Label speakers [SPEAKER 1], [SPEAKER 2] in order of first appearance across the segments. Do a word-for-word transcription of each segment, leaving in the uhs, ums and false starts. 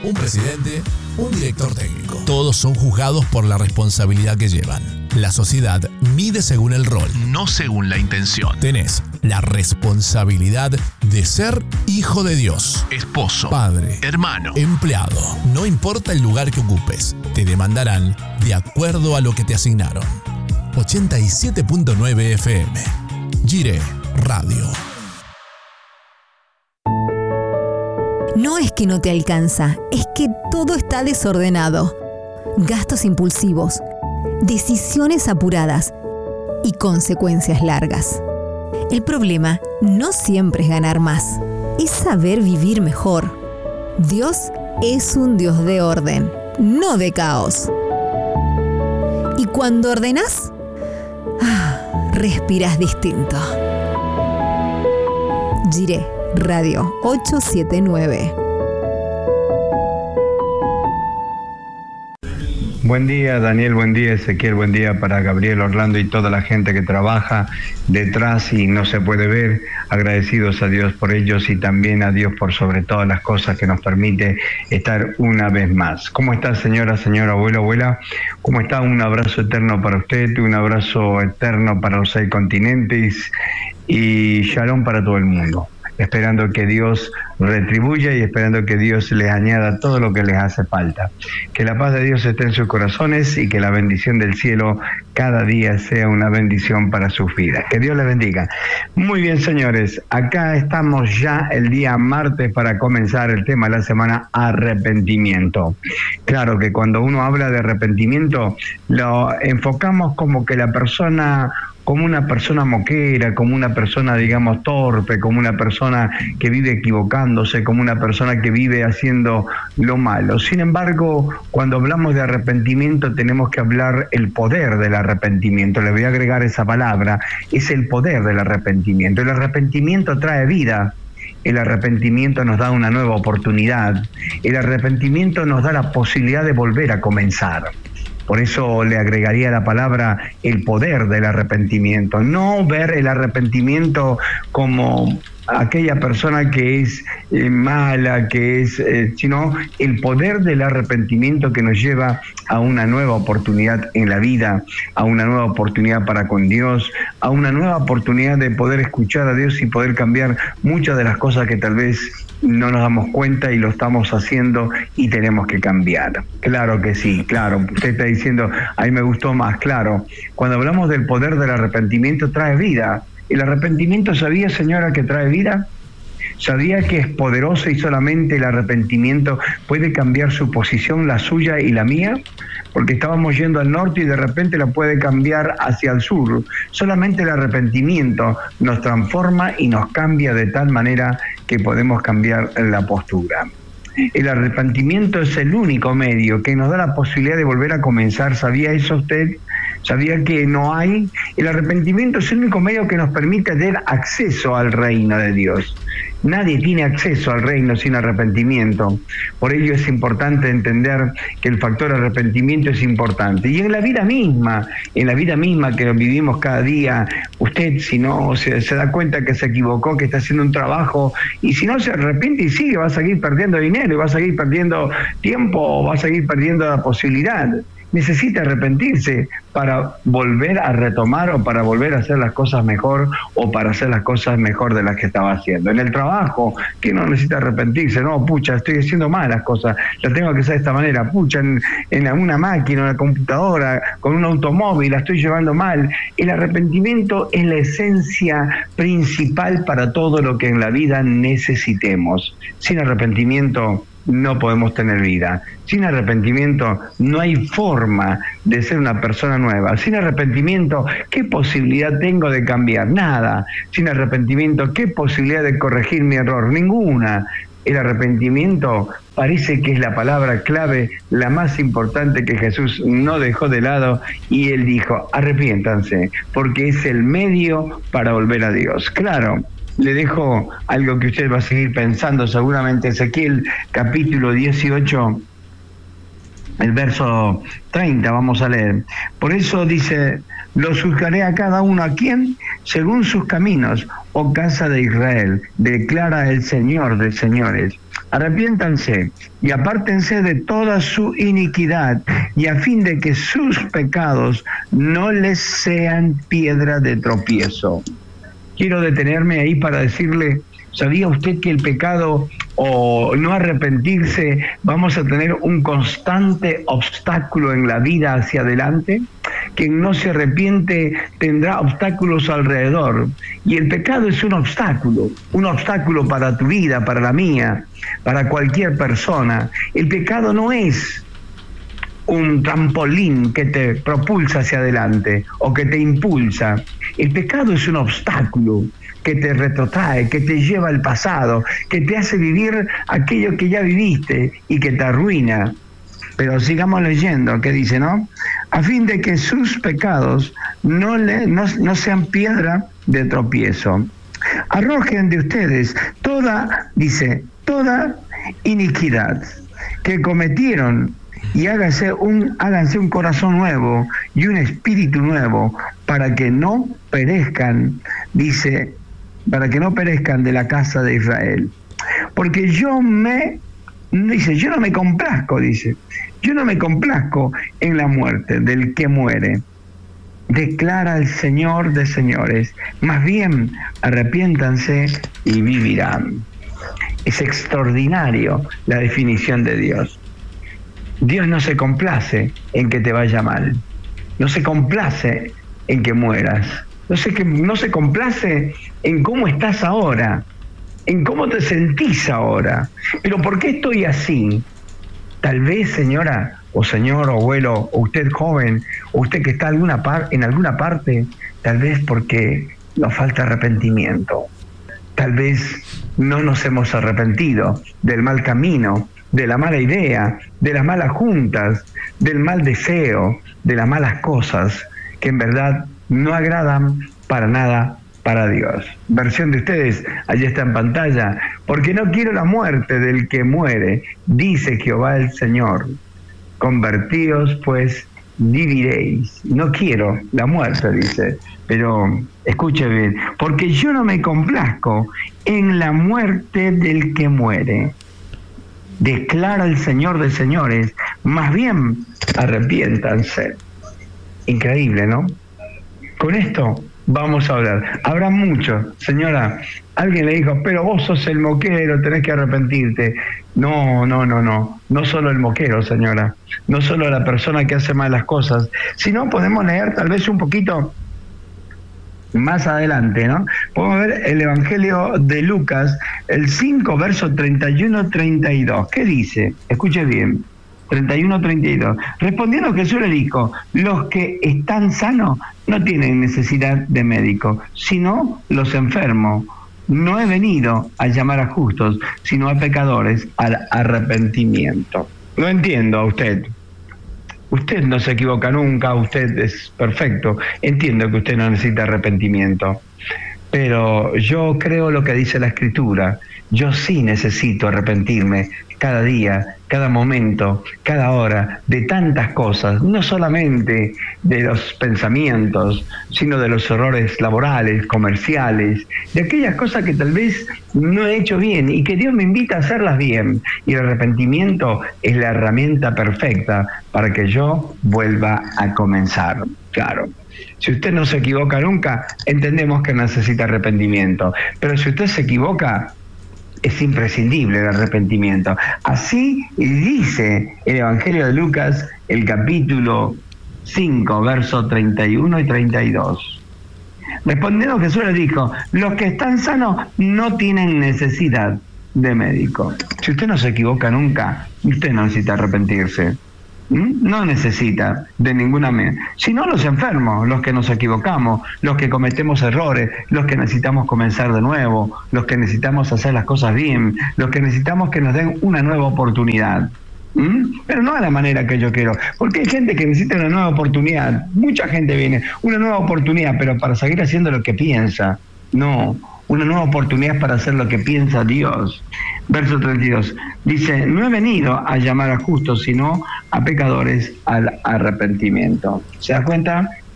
[SPEAKER 1] un presidente, un director técnico. Todos son juzgados por la responsabilidad que llevan. La sociedad mide según el rol, no según la intención. Tenés la responsabilidad de ser hijo de Dios, esposo, padre, hermano, empleado. No importa el lugar que ocupes, te demandarán de acuerdo a lo que te asignaron. ochenta y siete punto nueve F M. Gire Radio.
[SPEAKER 2] No es que no te alcanza, es que todo está desordenado. Gastos impulsivos, decisiones apuradas y consecuencias largas. El problema no siempre es ganar más, es saber vivir mejor. Dios es un Dios de orden, no de caos. Y cuando ordenás, ah, respirás distinto. Gire Radio ochocientos setenta y nueve.
[SPEAKER 3] Buen día, Daniel, buen día, Ezequiel, buen día para Gabriel, Orlando y toda la gente que trabaja detrás y no se puede ver. Agradecidos a Dios por ellos y también a Dios por sobre todas las cosas que nos permite estar una vez más. ¿Cómo está, señora, señora, abuelo, abuela? ¿Cómo está? Un abrazo eterno para usted, un abrazo eterno para los seis continentes y shalom para todo el mundo. Esperando que Dios retribuya y esperando que Dios les añada todo lo que les hace falta. Que la paz de Dios esté en sus corazones y que la bendición del cielo cada día sea una bendición para sus vidas. Que Dios les bendiga. Muy bien, señores, acá estamos ya el día martes para comenzar el tema de la semana, arrepentimiento. Claro que cuando uno habla de arrepentimiento, lo enfocamos como que la persona... como una persona moquera, como una persona, digamos, torpe, como una persona que vive equivocándose, como una persona que vive haciendo lo malo. Sin embargo, cuando hablamos de arrepentimiento tenemos que hablar el poder del arrepentimiento. Le voy a agregar esa palabra, es el poder del arrepentimiento. El arrepentimiento trae vida. El arrepentimiento nos da una nueva oportunidad. El arrepentimiento nos da la posibilidad de volver a comenzar. Por eso le agregaría la palabra el poder del arrepentimiento. No ver el arrepentimiento como aquella persona que es eh, mala, que es, eh, sino el poder del arrepentimiento que nos lleva a una nueva oportunidad en la vida, a una nueva oportunidad para con Dios, a una nueva oportunidad de poder escuchar a Dios y poder cambiar muchas de las cosas que tal vez no nos damos cuenta y lo estamos haciendo y tenemos que cambiar. Claro que sí, claro. Usted está diciendo, a mí me gustó más, claro. Cuando hablamos del poder del arrepentimiento, trae vida. ¿El arrepentimiento sabía, señora, que trae vida? ¿Sabía que es poderoso y solamente el arrepentimiento puede cambiar su posición, la suya y la mía? Porque estábamos yendo al norte y de repente la puede cambiar hacia el sur. Solamente el arrepentimiento nos transforma y nos cambia de tal manera que podemos cambiar la postura. El arrepentimiento es el único medio que nos da la posibilidad de volver a comenzar. ¿Sabía eso usted? ¿Sabía que no hay? El arrepentimiento es el único medio que nos permite tener acceso al reino de Dios. Nadie tiene acceso al reino sin arrepentimiento. Por ello es importante entender que el factor arrepentimiento es importante. Y en la vida misma, en la vida misma que vivimos cada día, usted si no se, se da cuenta que se equivocó, que está haciendo un trabajo, y si no se arrepiente y sigue, va a seguir perdiendo dinero, y va a seguir perdiendo tiempo, va a seguir perdiendo la posibilidad. Necesita arrepentirse para volver a retomar o para volver a hacer las cosas mejor o para hacer las cosas mejor de las que estaba haciendo. En el trabajo, que no necesita arrepentirse, no, pucha, estoy haciendo mal las cosas, las tengo que hacer de esta manera, pucha, en, en una máquina, en una computadora, con un automóvil, la estoy llevando mal. El arrepentimiento es la esencia principal para todo lo que en la vida necesitemos. Sin arrepentimiento no podemos tener vida. Sin arrepentimiento no hay forma de ser una persona nueva. Sin arrepentimiento, ¿qué posibilidad tengo de cambiar? Nada. Sin arrepentimiento, ¿qué posibilidad de corregir mi error? Ninguna. El arrepentimiento parece que es la palabra clave, la más importante que Jesús no dejó de lado, y Él dijo, arrepiéntanse, porque es el medio para volver a Dios. Claro. Le dejo algo que usted va a seguir pensando seguramente. Ezequiel capítulo dieciocho, el verso treinta, vamos a leer. Por eso dice, Los juzgaré a cada uno, ¿a quién? Según sus caminos, oh casa de Israel, declara el Señor de señores. Arrepiéntanse y apártense de toda su iniquidad, y a fin de que sus pecados no les sean piedra de tropiezo. Quiero detenerme ahí para decirle, ¿sabía usted que el pecado o no arrepentirse vamos a tener un constante obstáculo en la vida hacia adelante? Quien no se arrepiente tendrá obstáculos alrededor, y el pecado es un obstáculo, un obstáculo para tu vida, para la mía, para cualquier persona. El pecado no es un trampolín que te propulsa hacia adelante o que te impulsa. El pecado es un obstáculo que te retrotrae, que te lleva al pasado, que te hace vivir aquello que ya viviste y que te arruina. Pero sigamos leyendo, ¿qué dice, no? A fin de que sus pecados no, le, no, no sean piedra de tropiezo. Arrojen de ustedes toda, dice, toda iniquidad que cometieron, y háganse un, háganse un corazón nuevo y un espíritu nuevo, para que no perezcan, dice, para que no perezcan de la casa de Israel. Porque yo me, dice, yo no me complazco, dice, yo no me complazco en la muerte del que muere, declara el Señor de señores, más bien arrepiéntanse y vivirán. Es extraordinario la definición de Dios. Dios no se complace en que te vaya mal, no se complace en que mueras, no se, no se complace en cómo estás ahora, en cómo te sentís ahora. Pero ¿por qué estoy así? Tal vez, señora, o señor, o abuelo, o usted joven, o usted que está alguna par, en alguna parte, tal vez porque nos falta arrepentimiento. Tal vez no nos hemos arrepentido del mal camino, de la mala idea, de las malas juntas, del mal deseo, de las malas cosas que en verdad no agradan para nada para Dios. Versión de ustedes, allí está en pantalla. Porque no quiero la muerte del que muere, dice Jehová el Señor. Convertíos pues, viviréis. No quiero la muerte, dice. Pero escuche bien, porque yo no me complazco en la muerte del que muere, declara el Señor de señores, más bien arrepiéntanse. Increíble, ¿no? Con esto vamos a hablar. Habrá mucho, señora. Alguien le dijo, pero vos sos el moquero, tenés que arrepentirte. No, no, no, no. No solo el moquero, señora. No solo la persona que hace malas cosas. Sino podemos leer tal vez un poquito más adelante, ¿no? Podemos ver el Evangelio de Lucas, el cinco, versos treinta y uno a treinta y dos. ¿Qué dice? Escuche bien. treinta y uno a treinta y dos. Respondiendo Jesús le dijo, los que están sanos no tienen necesidad de médico, sino los enfermos. No he venido a llamar a justos, sino a pecadores al arrepentimiento. Lo entiendo a usted. Usted no se equivoca nunca, usted es perfecto. Entiendo que usted no necesita arrepentimiento. Pero yo creo lo que dice la Escritura. Yo sí necesito arrepentirme cada día, cada momento, cada hora, de tantas cosas, no solamente de los pensamientos, sino de los errores laborales, comerciales, de aquellas cosas que tal vez no he hecho bien y que Dios me invita a hacerlas bien. Y el arrepentimiento es la herramienta perfecta para que yo vuelva a comenzar. Claro. Si usted no se equivoca nunca, entendemos que necesita arrepentimiento. Pero si usted se equivoca, es imprescindible el arrepentimiento. Así dice el Evangelio de Lucas, el capítulo cinco, versos treinta y uno y treinta y dos. Respondiendo Jesús le dijo, los que están sanos no tienen necesidad de médico. Si usted no se equivoca nunca, usted no necesita arrepentirse. No necesita de ninguna manera, sino los enfermos, los que nos equivocamos, los que cometemos errores, los que necesitamos comenzar de nuevo, los que necesitamos hacer las cosas bien, los que necesitamos que nos den una nueva oportunidad. ¿Mm? Pero no a la manera que yo quiero, porque hay gente que necesita una nueva oportunidad, mucha gente viene, una nueva oportunidad, pero para seguir haciendo lo que piensa. No, una nueva oportunidad para hacer lo que piensa Dios. Verso treinta y dos, dice, no he venido a llamar a justos, sino a pecadores al arrepentimiento. ¿Se da cuenta?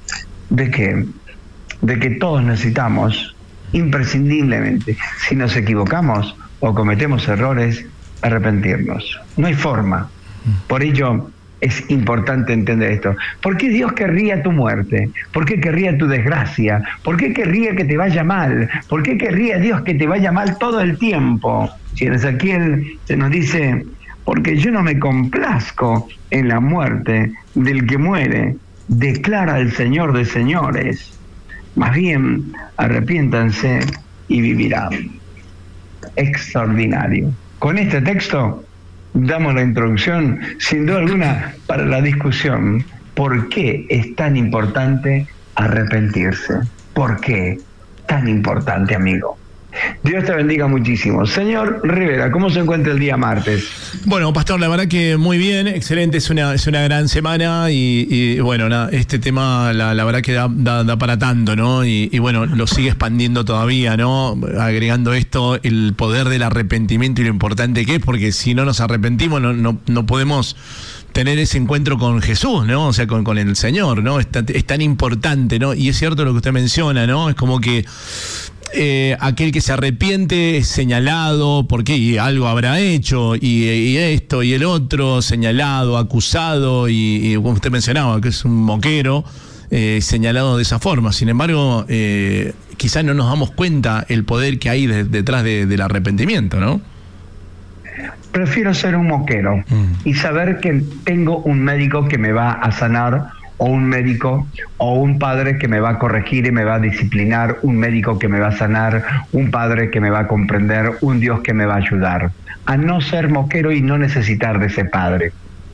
[SPEAKER 3] de que, de que todos necesitamos, imprescindiblemente, si nos equivocamos o cometemos errores, arrepentirnos. No hay forma. Por ello es importante entender esto. ¿Por qué Dios querría tu muerte? ¿Por qué querría tu desgracia? ¿Por qué querría que te vaya mal? ¿Por qué querría Dios que te vaya mal todo el tiempo? Si en Ezequiel se nos dice, porque yo no me complazco en la muerte del que muere, declara el Señor de señores. Más bien, arrepiéntanse y vivirán. Extraordinario. Con este texto damos la introducción, sin duda alguna, para la discusión. ¿Por qué es tan importante arrepentirse? ¿Por qué tan importante, amigo? Dios te bendiga muchísimo. Señor Rivera, ¿cómo se encuentra el día martes?
[SPEAKER 1] Bueno, pastor, la verdad que muy bien, excelente, es una, es una gran semana y, y bueno, nada, este tema la, la verdad que da, da, da para tanto, ¿no? Y, y bueno, lo sigue expandiendo todavía, ¿no? Agregando esto, el poder del arrepentimiento y lo importante que es, porque si no nos arrepentimos no, no, no podemos tener ese encuentro con Jesús, ¿no? O sea, con, con el Señor, ¿no? Es tan, es tan importante, ¿no? Y es cierto lo que usted menciona, ¿no? Es como que Eh, aquel que se arrepiente es señalado porque algo habrá hecho y, y esto y el otro, señalado, acusado y, y como usted mencionaba, que es un moquero, eh, señalado de esa forma. Sin embargo, eh, quizás no nos damos cuenta el poder que hay de, detrás de, del arrepentimiento, ¿no?
[SPEAKER 3] Prefiero ser un moquero mm. y saber que tengo un médico que me va a sanar, o un médico, o un padre que me va a corregir y me va a disciplinar, un médico que me va a sanar, un padre que me va a comprender, un Dios que me va a ayudar, a no ser moquero y no necesitar de ese padre.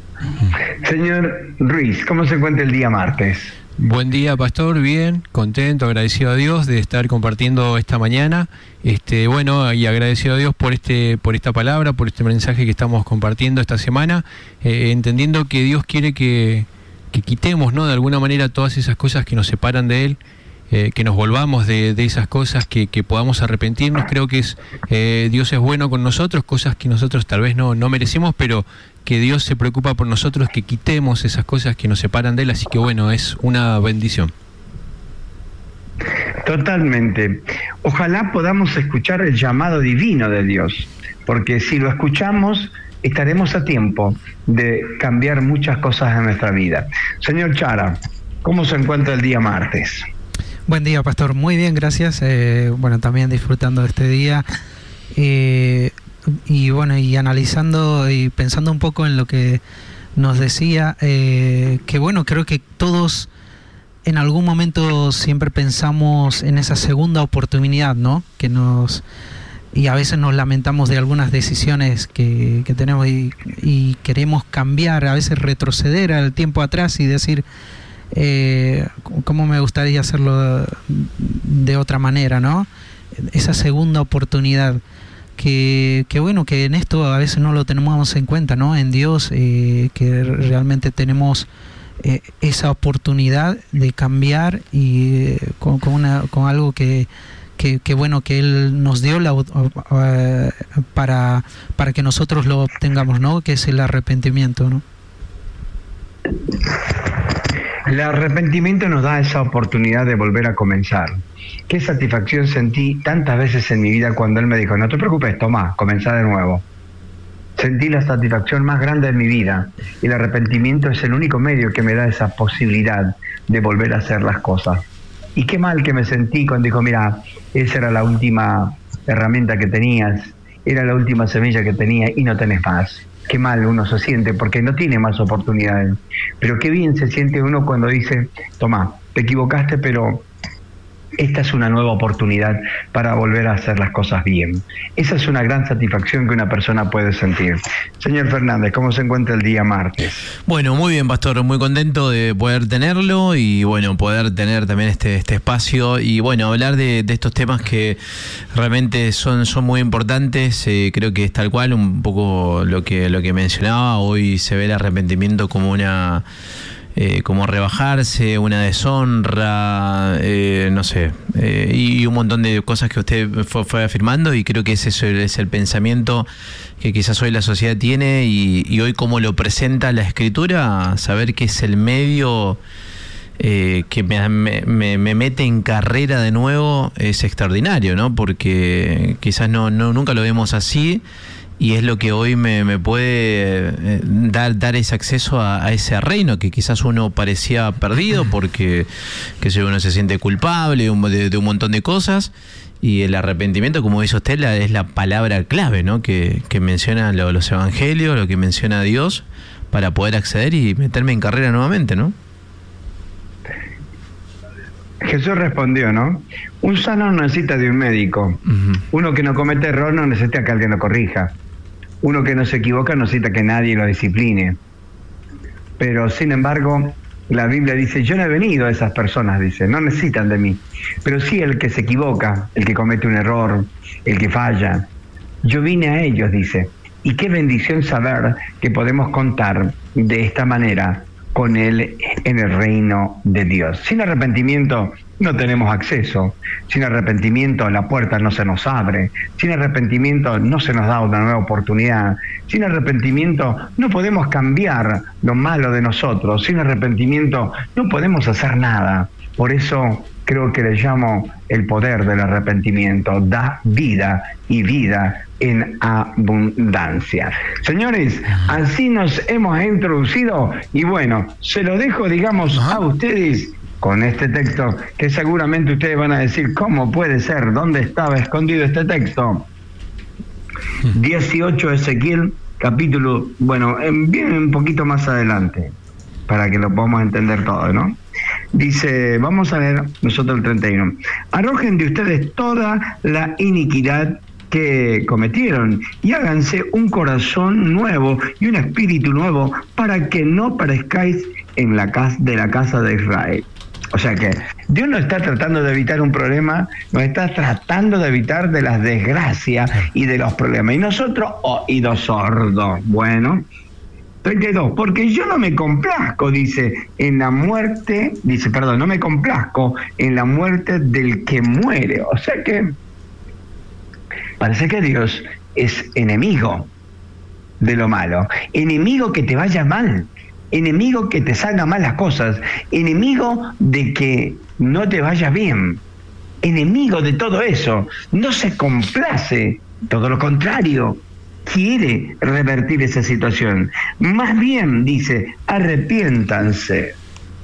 [SPEAKER 3] Señor Ruiz, ¿cómo se encuentra el día martes?
[SPEAKER 4] Buen día, pastor, bien, contento, agradecido a Dios de estar compartiendo esta mañana, este, bueno, y agradecido a Dios por este, por esta palabra, por este mensaje que estamos compartiendo esta semana, eh, entendiendo que Dios quiere que que quitemos, ¿no?, de alguna manera todas esas cosas que nos separan de Él, eh, que nos volvamos de, de esas cosas, que, que podamos arrepentirnos. Creo que es eh, Dios es bueno con nosotros, cosas que nosotros tal vez no, no merecemos, pero que Dios se preocupa por nosotros, que quitemos esas cosas que nos separan de Él, así que bueno, es una bendición.
[SPEAKER 3] Totalmente. Ojalá podamos escuchar el llamado divino de Dios, porque si lo escuchamos, estaremos a tiempo de cambiar muchas cosas en nuestra vida. Señor Chara, ¿cómo se encuentra el día martes?
[SPEAKER 5] Buen día, pastor. Muy bien, gracias. Eh, bueno, también disfrutando de este día. Eh, y bueno, y analizando y pensando un poco en lo que nos decía, eh, que bueno, creo que todos en algún momento siempre pensamos en esa segunda oportunidad, ¿no? Que nos... Y a veces nos lamentamos de algunas decisiones que, que tenemos y, y queremos cambiar, a veces retroceder al tiempo atrás y decir, eh, ¿cómo me gustaría hacerlo de otra manera, ¿no? Esa segunda oportunidad, que, que bueno, que en esto a veces no lo tenemos en cuenta, ¿no? En Dios, eh, que realmente tenemos eh, esa oportunidad de cambiar y eh, con, con, una, con algo que... Que, que bueno, que Él nos dio la, uh, para, para que nosotros lo obtengamos, ¿no? Que es el arrepentimiento, ¿no?
[SPEAKER 3] El arrepentimiento nos da esa oportunidad de volver a comenzar. Qué satisfacción sentí tantas veces en mi vida cuando Él me dijo, no te preocupes, toma, comenzá de nuevo. Sentí la satisfacción más grande de mi vida y el arrepentimiento es el único medio que me da esa posibilidad de volver a hacer las cosas. Y qué mal que me sentí cuando dijo, mira, esa era la última herramienta que tenías, era la última semilla que tenía y no tenés más. Qué mal uno se siente porque no tiene más oportunidades. Pero qué bien se siente uno cuando dice, toma, te equivocaste, pero esta es una nueva oportunidad para volver a hacer las cosas bien. Esa es una gran satisfacción que una persona puede sentir. Señor Fernández, ¿cómo se encuentra el día martes?
[SPEAKER 4] Bueno, muy bien, pastor, muy contento de poder tenerlo y bueno, poder tener también este, este espacio y bueno, hablar de, de estos temas que realmente son, son muy importantes. Eh, creo que es tal cual un poco lo que, lo que mencionaba. Hoy se ve el arrepentimiento como una... Eh, como rebajarse, una deshonra, eh, no sé, eh, y un montón de cosas que usted fue, fue afirmando y creo que ese es el pensamiento que quizás hoy la sociedad tiene y, y hoy como lo presenta la Escritura, saber que es el medio
[SPEAKER 6] eh, que me, me, me mete en carrera de nuevo es extraordinario, ¿no? Porque quizás no, no nunca lo vemos así. Y es lo que hoy me, me puede eh, dar, dar ese acceso a, a ese reino que quizás uno parecía perdido porque que si uno se siente culpable de, de un montón de cosas. Y el arrepentimiento, como dice usted, la, es la palabra clave, ¿no? que, que mencionan lo, los evangelios, lo que menciona Dios, para poder acceder y meterme en carrera nuevamente, ¿no?
[SPEAKER 3] Jesús respondió, ¿no? Un sano no necesita de un médico. Uh-huh. Uno que no comete error no necesita que alguien lo corrija. Uno que no se equivoca no necesita que nadie lo discipline. Pero, sin embargo, la Biblia dice, yo no he venido a esas personas, dice, no necesitan de mí. Pero sí el que se equivoca, el que comete un error, el que falla. Yo vine a ellos, dice. Y qué bendición saber que podemos contar de esta manera con Él en el reino de Dios. Sin arrepentimiento no tenemos acceso. Sin arrepentimiento la puerta no se nos abre. Sin arrepentimiento no se nos da una nueva oportunidad. Sin arrepentimiento no podemos cambiar lo malo de nosotros. Sin arrepentimiento no podemos hacer nada. Por eso creo que le llamo el poder del arrepentimiento. Da vida y vida en abundancia. Señores, así nos hemos introducido y bueno, se lo dejo, digamos, a ustedes con este texto que seguramente ustedes van a decir, ¿cómo puede ser? ¿Dónde estaba escondido este texto? dieciocho Ezequiel, capítulo, bueno, viene un poquito más adelante para que lo podamos entender todo, ¿no? Dice, vamos a ver nosotros el treinta y uno. Arrojen de ustedes toda la iniquidad que cometieron y háganse un corazón nuevo y un espíritu nuevo para que no parezcáis en la casa de la casa de Israel. O sea que Dios no está tratando de evitar un problema, nos está tratando de evitar de las desgracias y de los problemas. Y nosotros, oídos sordos. Bueno, treinta y dos, porque yo no me complazco, dice, en la muerte, dice, perdón, no me complazco en la muerte del que muere. O sea que parece que Dios es enemigo de lo malo, enemigo que te vaya mal, enemigo que te salgan mal las cosas, enemigo de que no te vaya bien, enemigo de todo eso. No se complace, todo lo contrario, quiere revertir esa situación. Más bien, dice, arrepiéntanse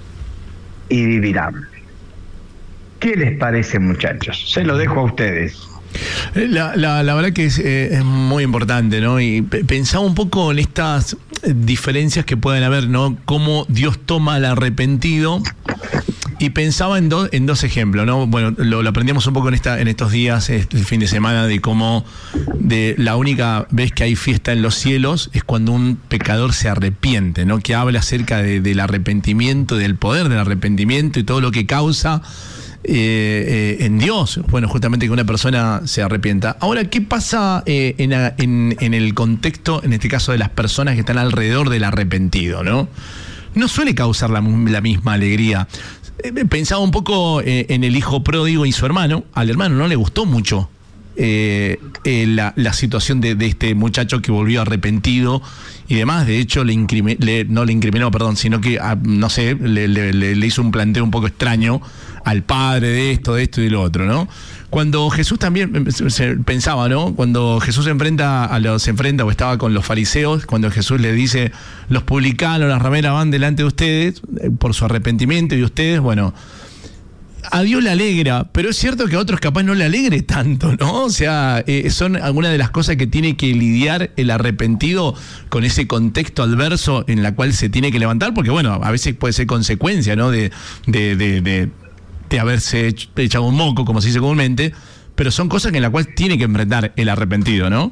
[SPEAKER 3] y vivirán. ¿Qué les parece, muchachos? Se lo dejo a ustedes.
[SPEAKER 1] La, la, la verdad que es, eh, es muy importante, ¿no? Y pe- pensaba un poco en estas diferencias que pueden haber, ¿no? Cómo Dios toma al arrepentido. Y pensaba en, do, en dos ejemplos, ¿no? Bueno, lo, lo aprendimos un poco en esta en estos días, el fin de semana, de cómo de la única vez que hay fiesta en los cielos es cuando un pecador se arrepiente, ¿no? Que habla acerca de, del arrepentimiento, del poder del arrepentimiento y todo lo que causa eh, eh, en Dios. Bueno, justamente que una persona se arrepienta. Ahora, ¿qué pasa eh, en, en, en el contexto, en este caso, de las personas que están alrededor del arrepentido, ¿no? No suele causar la, la misma alegría. Pensaba un poco eh, en el hijo pródigo y su hermano. Al hermano no le gustó mucho eh, eh, la, la situación de, de este muchacho que volvió arrepentido y demás. De hecho, le, incrimi- le no le incriminó, perdón, sino que, ah, no sé, le, le, le hizo un planteo un poco extraño al padre de esto, de esto y de lo otro, ¿no? Cuando Jesús también se pensaba, ¿no? Cuando Jesús se enfrenta a los se enfrenta o estaba con los fariseos, cuando Jesús le dice, los publicanos, las rameras van delante de ustedes por su arrepentimiento y ustedes, bueno, a Dios le alegra, pero es cierto que a otros capaz no le alegre tanto, ¿no? O sea, eh, son algunas de las cosas que tiene que lidiar el arrepentido con ese contexto adverso en la cual se tiene que levantar, porque bueno, a veces puede ser consecuencia, ¿no? De, de, de, de de haberse echado un moco, como se dice comúnmente, pero son cosas en las cuales tiene que enfrentar el arrepentido, ¿no?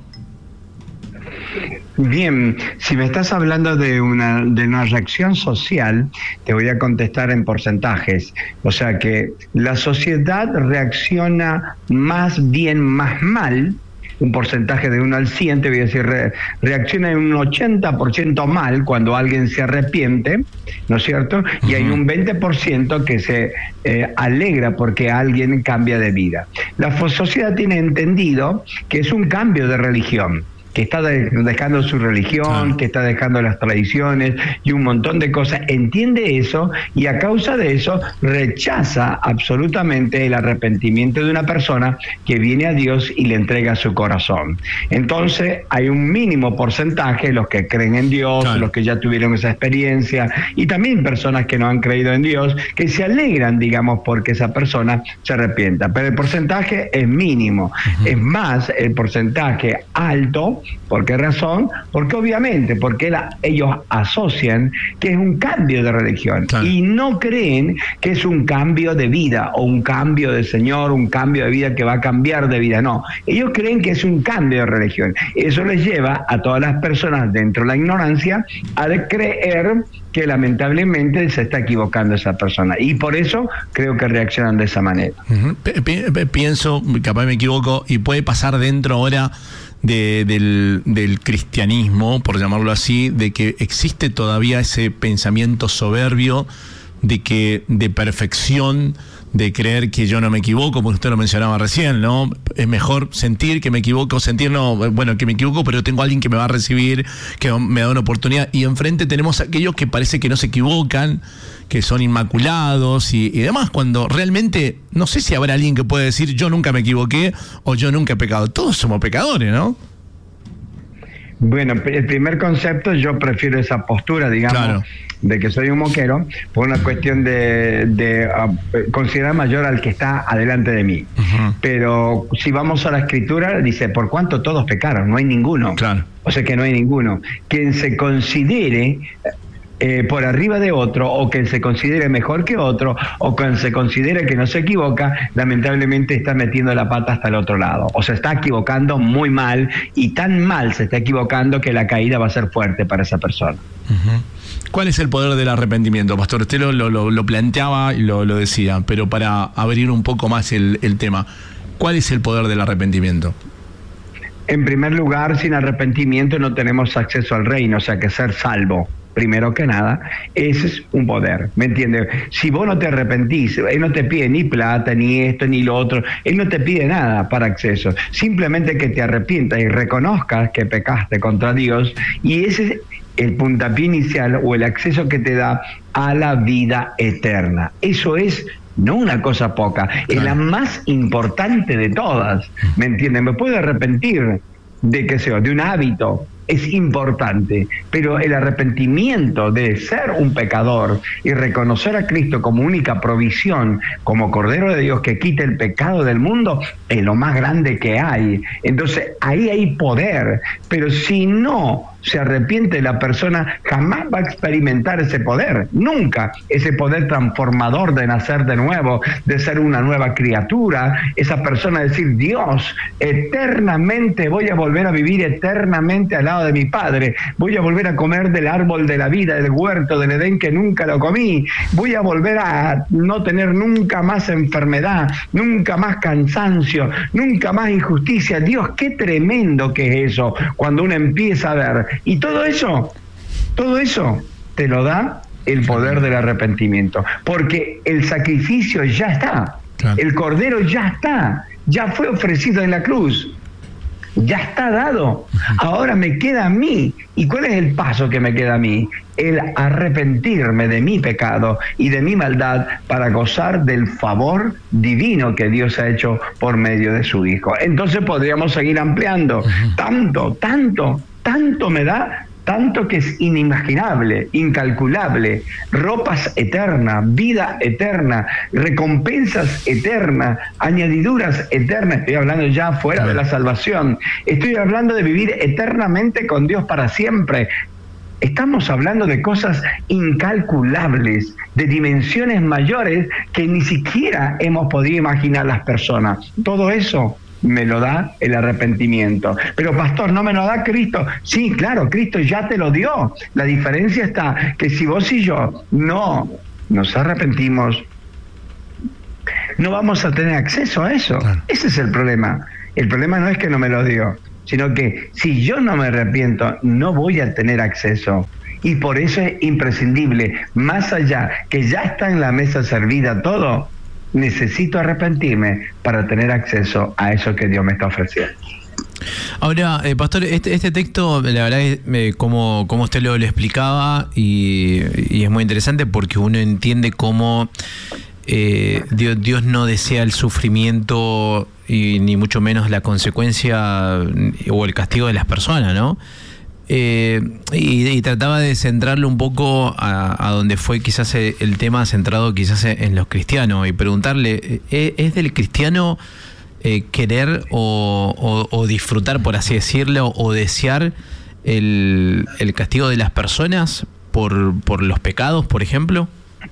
[SPEAKER 3] Bien, si me estás hablando de una, de una reacción social, te voy a contestar en porcentajes. O sea que la sociedad reacciona más bien más mal, un porcentaje de uno al cien, te voy a decir, re, reacciona en un ochenta por ciento mal cuando alguien se arrepiente, ¿no es cierto? Y hay un veinte por ciento que se eh, alegra porque alguien cambia de vida. La sociedad tiene entendido que es un cambio de religión, que está de, dejando su religión, ah. que está dejando las tradiciones y un montón de cosas, entiende eso y a causa de eso rechaza absolutamente el arrepentimiento de una persona que viene a Dios y le entrega su corazón. Entonces hay un mínimo porcentaje, los que creen en Dios, claro. los que ya tuvieron esa experiencia, y también personas que no han creído en Dios, que se alegran, digamos, porque esa persona se arrepienta. Pero el porcentaje es mínimo. Uh-huh. Es más, el porcentaje alto, ¿por qué razón? Porque obviamente, porque la, ellos asocian que es un cambio de religión, claro. y no creen que es un cambio de vida, o un cambio de Señor, un cambio de vida que va a cambiar de vida. No, ellos creen que es un cambio de religión. Eso les lleva a todas las personas dentro de la ignorancia a creer que lamentablemente se está equivocando esa persona, y por eso creo que reaccionan de esa manera.
[SPEAKER 1] Uh-huh. Pienso, capaz me equivoco, y puede pasar dentro ahora de, del, del cristianismo, por llamarlo así, de que existe todavía ese pensamiento soberbio de que de perfección, de creer que yo no me equivoco, porque usted lo mencionaba recién, ¿no? Es mejor sentir que me equivoco, sentir no, bueno, que me equivoco, pero tengo a alguien que me va a recibir, que me da una oportunidad, y enfrente tenemos a aquellos que parece que no se equivocan, que son inmaculados y, y demás, cuando realmente no sé si habrá alguien que pueda decir yo nunca me equivoqué o yo nunca he pecado. Todos somos pecadores, ¿no?
[SPEAKER 3] Bueno, el primer concepto, yo prefiero esa postura, digamos, claro. de que soy un moquero, por una cuestión de, de uh, considerar mayor al que está adelante de mí. Uh-huh. Pero si vamos a la Escritura, dice, por cuanto todos pecaron, no hay ninguno. Claro. O sea que no hay ninguno. Quien se considere Eh, por arriba de otro, o que se considere mejor que otro, o que se considere que no se equivoca, lamentablemente está metiendo la pata hasta el otro lado, o se está equivocando muy mal, y tan mal se está equivocando que la caída va a ser fuerte para esa persona.
[SPEAKER 1] Uh-huh. ¿Cuál es el poder del arrepentimiento, pastor? Usted lo, lo, lo planteaba y lo, lo decía, pero para abrir un poco más el, el tema, ¿cuál es el poder del arrepentimiento?
[SPEAKER 3] En primer lugar, sin arrepentimiento no tenemos acceso al reino, o sea que ser salvo, primero que nada, ese es un poder, ¿me entiendes? Si vos no te arrepentís, Él no te pide ni plata, ni esto, ni lo otro, Él no te pide nada para acceso, simplemente que te arrepientas y reconozcas que pecaste contra Dios, y ese es el puntapié inicial o el acceso que te da a la vida eterna. Eso es no una cosa poca, claro. es la más importante de todas, ¿me entiendes? Me puedo arrepentir de que sea, de un hábito, es importante, pero el arrepentimiento de ser un pecador y reconocer a Cristo como única provisión, como Cordero de Dios que quita el pecado del mundo, es lo más grande que hay. Entonces ahí hay poder, pero si no se arrepiente la persona, jamás va a experimentar ese poder, nunca, ese poder transformador de nacer de nuevo, de ser una nueva criatura, esa persona decir, Dios, eternamente voy a volver a vivir eternamente al lado de mi Padre, voy a volver a comer del árbol de la vida, del huerto del Edén que nunca lo comí, voy a volver a no tener nunca más enfermedad, nunca más cansancio, nunca más injusticia. Dios, qué tremendo que es eso, cuando uno empieza a ver. Y todo eso, todo eso te lo da el poder del arrepentimiento, porque el sacrificio ya está, claro. el cordero ya está, ya fue ofrecido en la cruz, ya está dado, ahora me queda a mí. ¿Y cuál es el paso que me queda a mí? El arrepentirme de mi pecado y de mi maldad para gozar del favor divino que Dios ha hecho por medio de su Hijo. Entonces podríamos seguir ampliando, tanto, tanto, tanto me da, tanto que es inimaginable, incalculable, ropas eternas, vida eterna, recompensas eternas, añadiduras eternas. Estoy hablando ya fuera de la salvación, estoy hablando de vivir eternamente con Dios para siempre. Estamos hablando de cosas incalculables, de dimensiones mayores que ni siquiera hemos podido imaginar las personas. Todo eso me lo da el arrepentimiento. Pero pastor, ¿no me lo da Cristo? Sí, claro, Cristo ya te lo dio. La diferencia está que si vos y yo no nos arrepentimos, no vamos a tener acceso a eso. Claro. Ese es el problema. El problema no es que no me lo dio, sino que si yo no me arrepiento, no voy a tener acceso. Y por eso es imprescindible, más allá que ya está en la mesa servida todo, necesito arrepentirme para tener acceso a eso que Dios me está ofreciendo.
[SPEAKER 6] Ahora, eh, pastor, este, este texto, la verdad es eh, como, como usted lo, lo explicaba, y, y es muy interesante porque uno entiende cómo eh, Dios, Dios no desea el sufrimiento y ni mucho menos la consecuencia o el castigo de las personas, ¿no? Eh, y, y trataba de centrarlo un poco a, a donde fue quizás el, el tema centrado quizás en, en los cristianos, y preguntarle, ¿es, es del cristiano eh, querer o, o, o disfrutar, por así decirlo, o desear el, el castigo de las personas por, por los pecados, por ejemplo?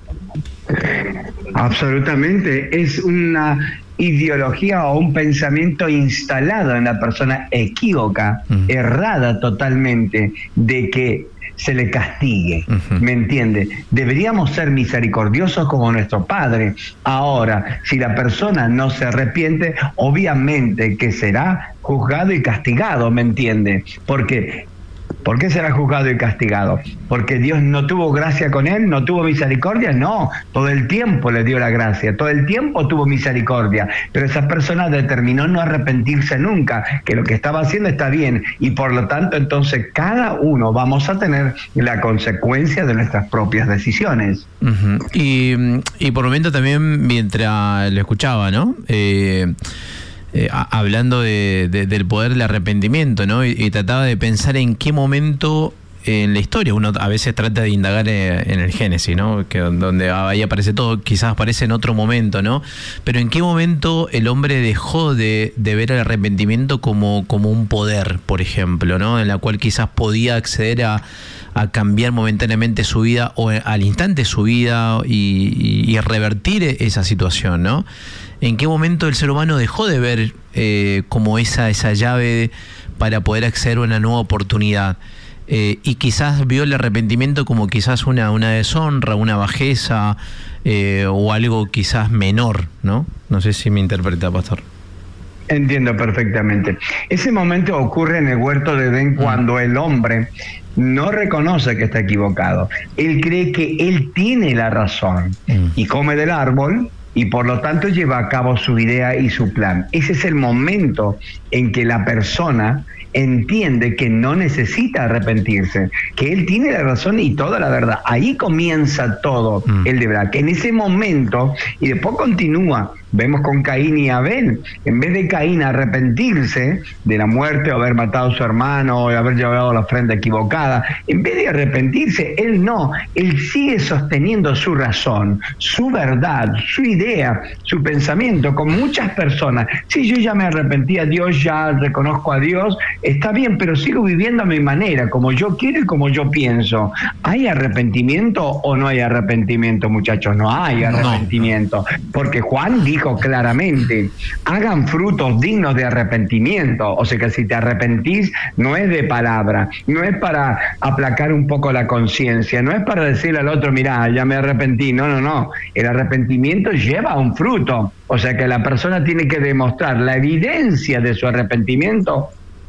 [SPEAKER 3] Absolutamente, es una ideología o un pensamiento instalado en la persona, equívoca, uh-huh. errada totalmente, de que se le castigue, uh-huh. ¿me entiende? Deberíamos ser misericordiosos como nuestro Padre. Ahora, si la persona no se arrepiente, obviamente que será juzgado y castigado, ¿me entiende? Porque ¿por qué será juzgado y castigado? ¿Porque Dios no tuvo gracia con él? ¿No tuvo misericordia? No, todo el tiempo le dio la gracia, todo el tiempo tuvo misericordia, pero esa persona determinó no arrepentirse nunca, que lo que estaba haciendo está bien, y por lo tanto entonces cada uno vamos a tener la consecuencia de nuestras propias decisiones.
[SPEAKER 6] Uh-huh. Y, y por momento también, mientras lo escuchaba, ¿no? Eh, Eh, hablando de, de, del poder del arrepentimiento, ¿no? Y, y trataba de pensar en qué momento en la historia, uno a veces trata de indagar en el Génesis, ¿no? Que donde ahí aparece todo, quizás aparece en otro momento, ¿no? Pero en qué momento el hombre dejó de, de ver el arrepentimiento como, como un poder, por ejemplo, ¿no? En la cual quizás podía acceder a, a cambiar momentáneamente su vida o al instante su vida y, y, y revertir esa situación, ¿no? ¿En qué momento el ser humano dejó de ver eh, como esa, esa llave para poder acceder a una nueva oportunidad? Eh, y quizás vio el arrepentimiento como quizás una, una deshonra, una bajeza eh, o algo quizás menor, ¿no? No sé si me interpreta, pastor.
[SPEAKER 3] Entiendo perfectamente. Ese momento ocurre en el huerto de Edén cuando el hombre no reconoce que está equivocado. Él cree que él tiene la razón mm. y come del árbol, y por lo tanto lleva a cabo su idea y su plan. Ese es el momento en que la persona entiende que no necesita arrepentirse, que él tiene la razón y toda la verdad. Ahí comienza todo mm. el de verdad, que en ese momento, y después continúa, vemos con Caín y Abel, en vez de Caín arrepentirse de la muerte o haber matado a su hermano o haber llevado la ofrenda equivocada, en vez de arrepentirse, él no, él sigue sosteniendo su razón, su verdad, su idea, su pensamiento, con muchas personas. Sí, yo ya me arrepentí a Dios, ya reconozco a Dios, está bien, pero sigo viviendo a mi manera, como yo quiero y como yo pienso. ¿Hay arrepentimiento o no hay arrepentimiento, muchachos? No hay arrepentimiento, porque Juan dijo claramente, hagan frutos dignos de arrepentimiento. O sea que si te arrepentís, no es de palabra, no es para aplacar un poco la conciencia, no es para decirle al otro, mirá, ya me arrepentí. No, no, no. El arrepentimiento lleva un fruto. O sea que la persona tiene que demostrar la evidencia de su arrepentimiento.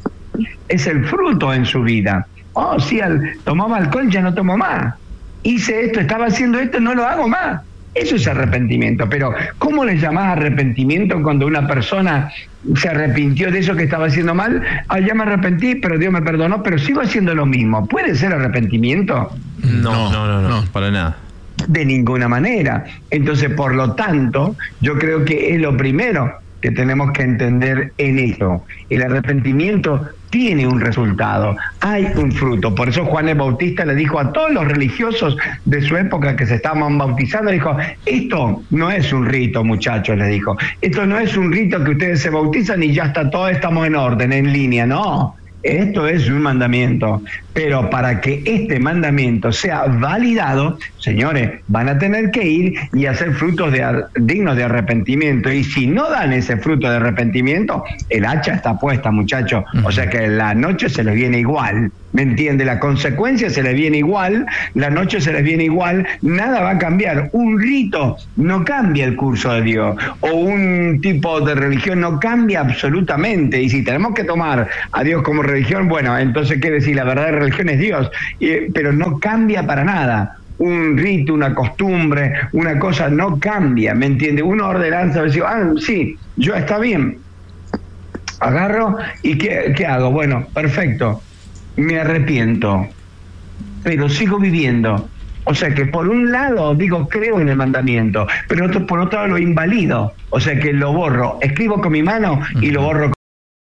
[SPEAKER 3] Es el fruto en su vida. Oh, sí, al, tomaba alcohol, ya no tomo más. Hice esto, estaba haciendo esto, no lo hago más. Eso es arrepentimiento. Pero ¿cómo le llamás arrepentimiento cuando una persona se arrepintió de eso que estaba haciendo mal? Ah, ya me arrepentí, pero Dios me perdonó, pero sigo haciendo lo mismo. ¿Puede ser arrepentimiento?
[SPEAKER 6] No, no, no, no, no, para nada.
[SPEAKER 3] De ninguna manera. Entonces, por lo tanto, yo creo que es lo primero que tenemos que entender en esto. El arrepentimiento tiene un resultado, hay un fruto. Por eso Juan el Bautista le dijo a todos los religiosos de su época que se estaban bautizando, dijo, esto no es un rito, muchachos, les dijo, esto no es un rito que ustedes se bautizan y ya está todo, estamos en orden, en línea, no. Esto es un mandamiento, pero para que este mandamiento sea validado, señores, van a tener que ir y hacer frutos de, dignos de arrepentimiento. Y si no dan ese fruto de arrepentimiento, el hacha está puesta, muchachos. O sea que la noche se les viene igual. ¿Me entiende? La consecuencia se les viene igual, la noche se les viene igual, nada va a cambiar. Un rito no cambia el curso de Dios, o un tipo de religión no cambia absolutamente. Y si tenemos que tomar a Dios como religión, bueno, entonces qué decir, la verdadera religión es Dios, y, pero no cambia para nada. Un rito, una costumbre, una cosa no cambia, ¿me entiende? Una ordenanza, decir, ah, sí, yo está bien. Agarro y ¿qué, qué hago? Bueno, perfecto, me arrepiento, pero sigo viviendo. O sea que por un lado digo creo en el mandamiento, pero otro, por otro lado lo invalido. O sea que lo borro, escribo con mi mano y lo borro con